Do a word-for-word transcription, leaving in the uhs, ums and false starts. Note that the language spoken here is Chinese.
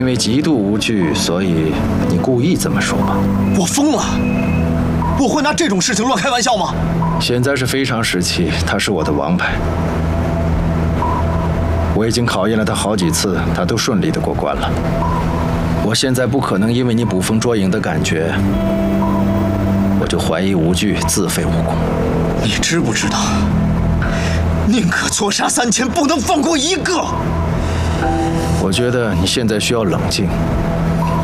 因为极度无惧，所以你故意这么说吧？ 我疯了！我会拿这种事情乱开玩笑吗？ 现在是非常时期，他是我的王牌。我已经考验了他好几次，他都顺利的过关了。我现在不可能因为你捕风捉影的感觉，我就怀疑无惧，自废武功。 你知不知道，宁可错杀三千，不能放过一个。 我觉得你现在需要冷静，